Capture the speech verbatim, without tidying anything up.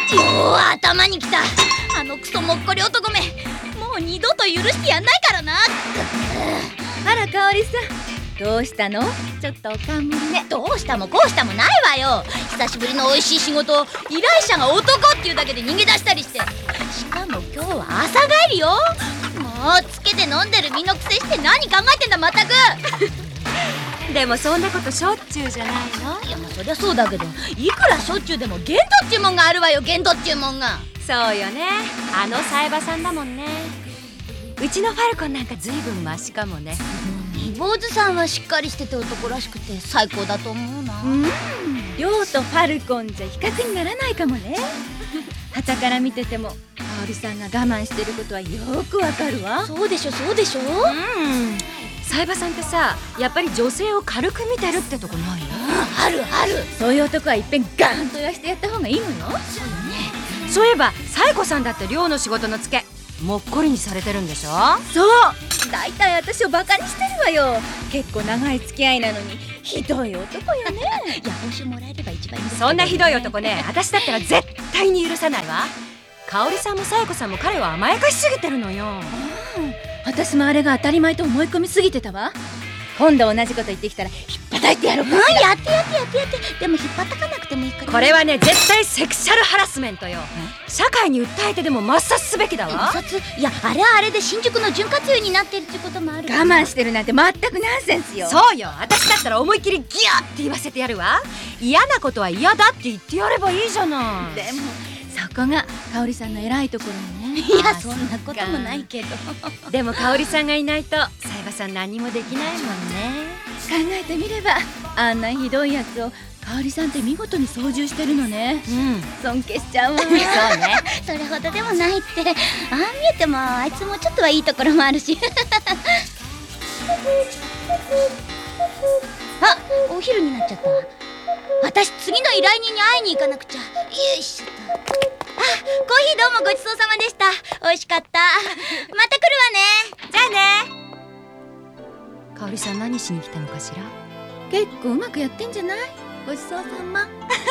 よー頭にきた。あのクソもっこり男め、もう二度と許してやんないからな。 あら、香織さん、どうしたの？ちょっとおかんむりね。 どうしたもこうしたもないわよ。久しぶりの美味しい仕事を依頼者が男っていうだけで逃げ出したりして、しかも今日は朝帰りよ。もうつけて飲んでる身のくせして何考えてんだまったく。 でもそんなことしょっちゅうじゃないの？ いや、まあそりゃそうだけど、いくらしょっちゅうでも限度っちゅうもんがあるわよ。限度っちゅうもんが。 そうよね、あのサイバさんだもんね。うちのファルコンなんかずいぶんマシかもね。 リボーズさんはしっかりしてて男らしくて最高だと思うな。 うん、亮とファルコンじゃ比較にならないかもね。傍から見てても香織さんが我慢してることはよくわかるわ。 そうでしょそうでしょ。 うんサイバさんってさ、やっぱり女性を軽く見てるってとこない？ あるある。 そういう男はいっぺんガーンと言わしてやった方がいいのよ。 そうよね。 そういえばサイコさんだって寮の仕事のツケもっこりにされてるんでしょ？ そう、だいたい私をバカにしてるわよ。結構長い付き合いなのにひどい男よね。 いや、報酬もらえれば一番いいんですけどね。 そんなひどい男ね、私だったら絶対に許さないわ。香織さんもサイコさんも彼を甘やかしすぎてるのよ。 私もあれが当たり前と思い込みすぎてたわ。今度同じこと言ってきたらひっぱたいてやろうかしら。 うん、やってやってやってやって。でも引っ張たかなくてもいいから。 これはね、絶対セクシャルハラスメントよ。社会に訴えてでも抹殺すべきだわ。 抹殺？いや、あれはあれで新宿の潤滑油になってるってこともある。 我慢してるなんて全くナンセンスよ。 そうよ、私だったら思いっきりギャーって言わせてやるわ。嫌なことは嫌だって言ってやればいいじゃない。 でもそこが香織さんの偉いところよね。 いや、そんなこともないけど。 でも香織さんがいないとサイバさん何もできないもんね。 考えてみればあんなひどいやつを香織さんって見事に操縦してるのね。 うん尊敬しちゃうわ。 そうね。 それほどでもないって。ああ見えてもあいつもちょっとはいいところもあるし。あ、お昼になっちゃったわ。私次の依頼人に会いに行かなくちゃ。よいしょっと。あ、コーヒーどうもごちそうさまでした。美味しかった。また来るわね。 じゃあね。香織さん何しに来たのかしら？ 結構うまくやってんじゃない？ごちそうさま。